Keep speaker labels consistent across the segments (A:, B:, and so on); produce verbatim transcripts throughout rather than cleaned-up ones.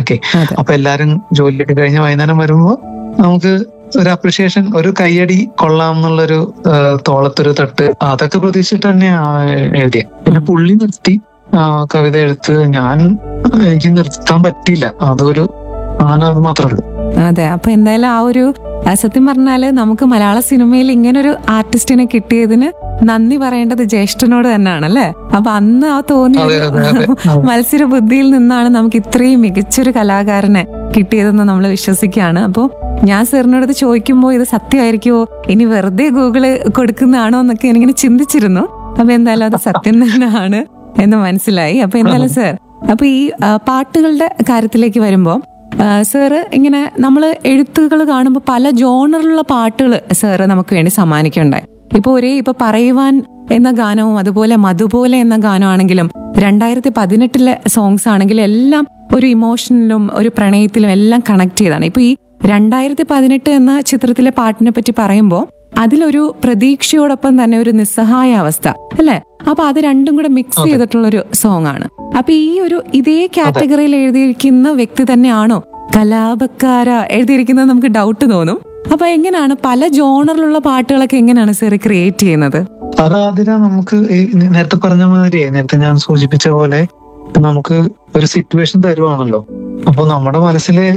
A: ഒക്കെ.
B: അതെ.
A: അപ്പൊ എല്ലാരും ജോലിയൊക്കെ കഴിഞ്ഞ് വൈകുന്നേരം വരുമ്പോ നമുക്ക് ഒരു അപ്രിഷിയേഷൻ, ഒരു കയ്യടി കൊള്ളാം എന്നുള്ളൊരു ആ, തോളത്തൊരു തട്ട്, അതൊക്കെ പ്രതീക്ഷിച്ചിട്ട് തന്നെയാണ് എഴുതിയത്. പിന്നെ പുള്ളി നിർത്തി ആ, കവിത എഴുത്ത്. ഞാൻ എനിക്ക് നിർത്താൻ പറ്റിയില്ല. അതൊരു ആന അത് മാത്രമേ ഉള്ളൂ.
B: അതെ. അപ്പൊ എന്തായാലും ആ ഒരു ആ, സത്യം പറഞ്ഞാല് നമുക്ക് മലയാള സിനിമയിൽ ഇങ്ങനൊരു ആർട്ടിസ്റ്റിനെ കിട്ടിയതിന് നന്ദി പറയേണ്ടത് ജ്യേഷ്ഠനോട് തന്നെയാണ് അല്ലേ. അപ്പൊ അന്ന് ആ തോന്നിയ
A: അതെ അതെ അതെ അതെ.
B: മത്സര ബുദ്ധിയിൽ നിന്നാണ് നമുക്ക് ഇത്രയും മികച്ചൊരു കലാകാരനെ കിട്ടിയതെന്ന് നമ്മൾ വിശ്വസിക്കുകയാണ്. അപ്പോ ഞാൻ സാറിനോട് ഇത് ചോദിക്കുമ്പോൾ ഇത് സത്യമായിരിക്കുമോ, ഇനി വെറുതെ ഗൂഗിള് കൊടുക്കുന്നതാണോ എന്നൊക്കെ എനിക്കിങ്ങനെ ചിന്തിച്ചിരുന്നു. അപ്പൊ എന്തായാലും അത് സത്യം തന്നെയാണ് എന്ന് മനസ്സിലായി. അപ്പൊ എന്തായാലും സാർ, അപ്പൊ ഈ ആ, പാട്ടുകളുടെ കാര്യത്തിലേക്ക് വരുമ്പോ സാറ് ഇങ്ങനെ നമ്മൾ എഴുത്തുകൾ കാണുമ്പോൾ പല ജോണറിലുള്ള പാട്ടുകൾ സാറ് നമുക്ക് വേണ്ടി സമ്മാനിക്കുകയുണ്ടായി. ഇപ്പൊ ഒരേ ഇപ്പൊ പറയുവാൻ എന്ന ഗാനവും അതുപോലെ മധുപോലെ എന്ന ഗാനമാണെങ്കിലും രണ്ടായിരത്തി പതിനെട്ടിലെ സോങ്സ് ആണെങ്കിലും എല്ലാം ഒരു ഇമോഷനിലും ഒരു പ്രണയത്തിലും എല്ലാം കണക്ട് ചെയ്താണ്. ഇപ്പൊ ഈ രണ്ടായിരത്തി പതിനെട്ട് എന്ന ചിത്രത്തിലെ പാട്ടിനെ പറ്റി പറയുമ്പോൾ അതിലൊരു പ്രതീക്ഷയോടൊപ്പം തന്നെ ഒരു നിസ്സഹായ അവസ്ഥ അല്ലെ. അപ്പൊ അത് രണ്ടും കൂടെ മിക്സ് ചെയ്തിട്ടുള്ളൊരു സോങ് ആണ്. അപ്പൊ ഈ ഒരു ഇതേ കാറ്റഗറിയിൽ എഴുതിയിരിക്കുന്ന വ്യക്തി തന്നെയാണോ കലാപക്കാര എഴുതിയിരിക്കുന്നത് നമുക്ക് ഡൗട്ട് തോന്നും. അപ്പൊ എങ്ങനെയാണ് പല ജോണറിലുള്ള പാട്ടുകളൊക്കെ എങ്ങനെയാണ് സാർ ക്രിയേറ്റ് ചെയ്യുന്നത്?
A: അതാതിര നമുക്ക് ഈ നേരത്തെ പറഞ്ഞ മാതിരി, നേരത്തെ ഞാൻ സൂചിപ്പിച്ച പോലെ നമുക്ക് ഒരു സിറ്റുവേഷൻ തരുവാണല്ലോ. അപ്പൊ നമ്മുടെ മനസ്സില്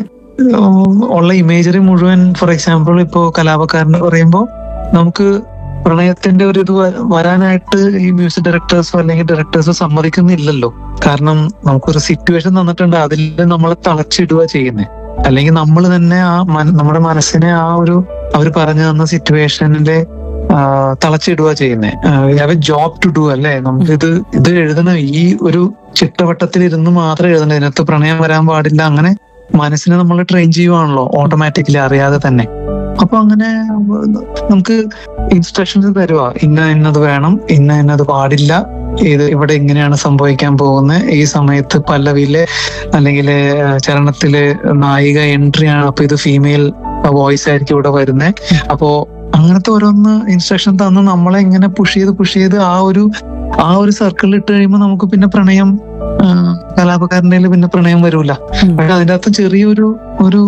A: ഉള്ള ഇമേജറി മുഴുവൻ, ഫോർ എക്സാമ്പിൾ ഇപ്പോ കലാപക്കാരന് പറയുമ്പോൾ നമുക്ക് പ്രണയത്തിന്റെ ഒരു ഇത് വരാനായിട്ട് ഈ മ്യൂസിക് ഡയറക്ടേഴ്സോ അല്ലെങ്കിൽ ഡയറക്ടേഴ്സോ സമ്മതിക്കുന്നില്ലല്ലോ. കാരണം നമുക്കൊരു സിറ്റുവേഷൻ തന്നിട്ടുണ്ട്, അതിൽ നമ്മളെ തളച്ചിടുക ചെയ്യുന്നത്. അല്ലെങ്കിൽ നമ്മൾ തന്നെ ആ നമ്മുടെ മനസ്സിനെ ആ ഒരു അവർ പറഞ്ഞു തന്ന സിറ്റുവേഷനിലെ തളച്ചിടുക ചെയ്യുന്നത്. Have A job to do അല്ലേ. നമുക്കിത് ഇത് എഴുതണം, ഈ ഒരു ചിട്ടവട്ടത്തിൽ ഇരുന്ന് മാത്രം എഴുതണം, ഇതിനകത്ത് പ്രണയം വരാൻ പാടില്ല. അങ്ങനെ മനസ്സിനെ നമ്മൾ ട്രെയിൻ ചെയ്യുവാണല്ലോ ഓട്ടോമാറ്റിക്കലി, അറിയാതെ തന്നെ. അപ്പൊ അങ്ങനെ നമുക്ക് ഇൻസ്ട്രക്ഷൻസ് തരുക, ഇന്ന ഇന്നത് വേണം, ഇന്ന ഇന്നത് പാടില്ല, ഇത് ഇവിടെ ഇങ്ങനെയാണ് സംഭവിക്കാൻ പോകുന്നത്, ഈ സമയത്ത് പല്ലവിയിലെ അല്ലെങ്കിൽ ചരണത്തില് നായിക എൻട്രി ആണ്, അപ്പൊ ഇത് ഫീമെയിൽ വോയിസ് ആയിരിക്കും ഇവിടെ വരുന്നത്. അപ്പോ അങ്ങനത്തെ ഓരോന്ന് ഇൻസ്ട്രക്ഷൻ തന്ന് നമ്മളെ ഇങ്ങനെ പുഷ് ചെയ്ത് പുഷ് ചെയ്ത് ആ ഒരു ആ ഒരു സർക്കിളിൽ ഇട്ട് കഴിയുമ്പോൾ നമുക്ക് പിന്നെ പ്രണയം, കലാപക്കാരൻ്റെ പിന്നെ പ്രണയം വരൂല. പക്ഷെ അതിൻ്റെ അകത്ത് ചെറിയൊരു ഒരു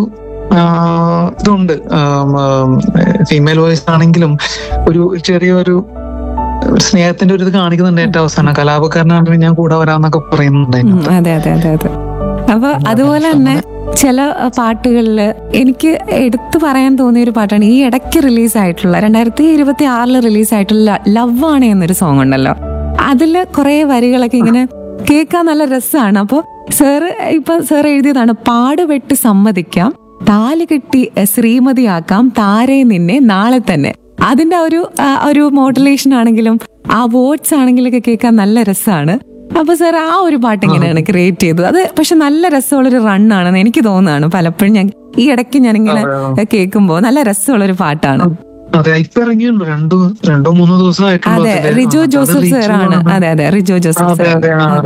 A: ഇതുണ്ട്. ഫീമെയിൽ വോയിസ് ആണെങ്കിലും ഒരു ചെറിയൊരു സ്നേഹത്തിന്റെ ഒരു ഇത് കാണിക്കുന്നുണ്ട് ഏറ്റവും അവസാനം. കലാപക്കാരനാണെങ്കിൽ ഞാൻ കൂടെ വരാന്നൊക്കെ പറയുന്നുണ്ട്.
B: അതെ അതെ അതെ അതെ. അപ്പൊ അതുപോലെ തന്നെ ചില പാട്ടുകളില് എനിക്ക് എടുത്തു പറയാൻ തോന്നിയ ഒരു പാട്ടാണ് ഈ ഇടയ്ക്ക് റിലീസായിട്ടുള്ള രണ്ടായിരത്തി ഇരുപത്തി ആറില് റിലീസായിട്ടുള്ള ലവ് ആണ് എന്നൊരു സോങ് ഉണ്ടല്ലോ. അതില് കുറെ വരികളൊക്കെ ഇങ്ങനെ കേൾക്കാൻ നല്ല രസമാണ്. അപ്പൊ സാറ് ഇപ്പൊ സാർ എഴുതിയതാണ്, പാടുപെട്ട് സമ്മതിക്കാം, താലി കെട്ടി ശ്രീമതിയാക്കാം, താരേ നിന്നെ നാളെ തന്നെ. അതിന്റെ ഒരു ഒരു മോഡുലേഷൻ ആണെങ്കിലും ആ വേർഡ്സ് ആണെങ്കിലും ഒക്കെ കേൾക്കാൻ നല്ല രസമാണ്. അപ്പൊ സാർ ആ ഒരു പാട്ട് എങ്ങനെയാണ് ക്രിയേറ്റ് ചെയ്തത്? അത് പക്ഷെ നല്ല രസമുള്ളൊരു റണ്ണാണെന്ന് എനിക്ക് തോന്നുന്നതാണ്. പലപ്പോഴും ഞാൻ ഈ ഇടയ്ക്ക് ഞാനിങ്ങനെ കേൾക്കുമ്പോ നല്ല രസമുള്ളൊരു പാട്ടാണ്.
A: അതെ, ഇപ്പൊ ഇറങ്ങിയുണ്ടോ? രണ്ടു രണ്ടോ മൂന്നോ ദിവസമായിട്ടുണ്ടോ?
B: അതെ, റിജോ ജോസഫ് സാറാണ്. അതെ അതെ റിജോ ജോസഫ് സാർ.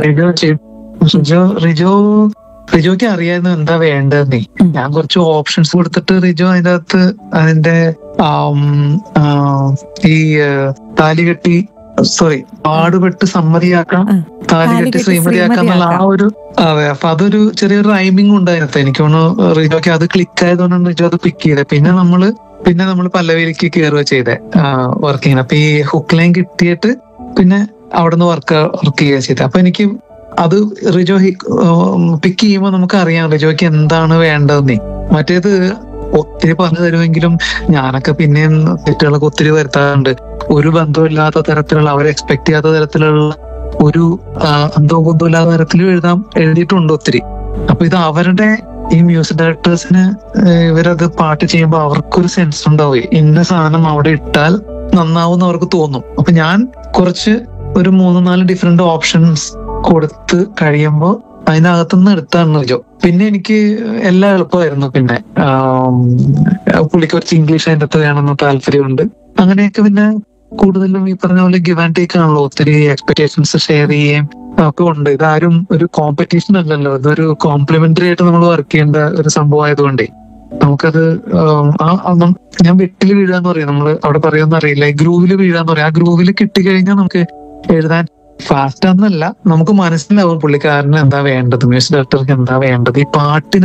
A: റിജോ റിജോ റിജോയ്ക്ക് അറിയായിരുന്നു എന്താ വേണ്ടതെന്നേ. ഞാൻ കുറച്ച് ഓപ്ഷൻസ് കൊടുത്തിട്ട് റിജോ അതിന്റെ അകത്ത് അതിന്റെ ഈ താലികെട്ടി സോറി പാടുപെട്ട് സമ്മതിയാക്കാം, താലികെട്ടി ശ്രീമതിയാക്കാം എന്നുള്ള ആ ഒരു, അതെ. അപ്പൊ അതൊരു ചെറിയൊരു റൈമിംഗ് ഉണ്ടായിരുന്നു. എനിക്ക് തോന്നുന്നു റിജോയ്ക്ക് അത് ക്ലിക്ക് ആയതുകൊണ്ടാണ് റിജോ അത് പിക്ക് ചെയ്തത്. പിന്നെ നമ്മള് പിന്നെ നമ്മൾ പല്ലവിയിലേക്ക് കയറുക ചെയ്തേ വർക്കിങ്ങിന്. അപ്പൊ ഈ ഹുക്ക് ലൈൻ കിട്ടിയിട്ട് പിന്നെ അവിടുന്ന് വർക്ക് വർക്ക് ചെയ്യുക ചെയ്തത്. അപ്പൊ എനിക്ക് അത് റിജോ പിക്ക് ചെയ്യുമ്പോൾ നമുക്ക് അറിയാം റിജോയ്ക്ക് എന്താണ് വേണ്ടതെന്നേ. മറ്റേത് ഒത്തിരി പറഞ്ഞു തരുമെങ്കിലും ഞാനൊക്കെ പിന്നെയും തെറ്റുകളൊക്കെ ഒത്തിരി വരുത്താറുണ്ട്. ഒരു ബന്ധമില്ലാത്ത തരത്തിലുള്ള, അവരെ എക്സ്പെക്ട് ചെയ്യാത്ത തരത്തിലുള്ള ഒരു അന്തവും ബന്ധവും ഇല്ലാത്ത തരത്തിലും എഴുതാൻ എഴുതിയിട്ടുണ്ട് ഒത്തിരി. അപ്പൊ ഇത് അവരുടെ ഈ മ്യൂസിക് ഡയറക്ടേഴ്സിന് ഇവരത് പാട്ട് ചെയ്യുമ്പോൾ അവർക്കൊരു സെൻസ് ഉണ്ടാവുകയെ ഇന്ന സാധനം അവിടെ ഇട്ടാൽ നന്നാവും അവർക്ക് തോന്നും. അപ്പൊ ഞാൻ കുറച്ച് ഒരു മൂന്ന് നാല് ഡിഫറെന്റ് ഓപ്ഷൻസ് കൊടുത്ത് കഴിയുമ്പോൾ അതിനകത്തുനിന്ന് എടുത്താണ് റിജോ. പിന്നെ എനിക്ക് എല്ലാം എളുപ്പമായിരുന്നു. പിന്നെ പുള്ളിക്ക് കുറച്ച് ഇംഗ്ലീഷ് അതിൻ്റെ അകത്ത് വേണമെന്ന് താല്പര്യമുണ്ട്. അങ്ങനെയൊക്കെ പിന്നെ കൂടുതലും ഈ പറഞ്ഞ പോലെ ഗിവ് ആൻഡ് ടേക്ക് ആണല്ലോ. ഒത്തിരി എക്സ്പെക്ടേഷൻസ് ഷെയർ ചെയ്യുകയും ഒക്കെ ഉണ്ട്. ഇതാരും ഒരു കോമ്പറ്റീഷൻ അല്ലല്ലോ, ഇതൊരു കോംപ്ലിമെന്ററി ആയിട്ട് നമ്മൾ വർക്ക് ചെയ്യേണ്ട ഒരു സംഭവം ആയതുകൊണ്ടേ നമുക്കത് ഞാൻ വെട്ടിൽ വീഴാന്ന് പറയും, നമ്മള് അവിടെ പറയുമെന്ന് അറിയില്ല, ഗ്രൂവിൽ വീഴാന്ന് പറയും. ആ ഗ്രൂവിൽ കിട്ടിക്കഴിഞ്ഞാൽ നമുക്ക് എഴുതാൻ ഫാസ്റ്റ് ആണെന്നല്ല, നമുക്ക് മനസ്സിലാവും പുള്ളിക്കാരന് എന്താ വേണ്ടത്, മ്യൂസിക് ഡയറക്ടർക്ക് എന്താ വേണ്ടത്, ഈ പാട്ടിന്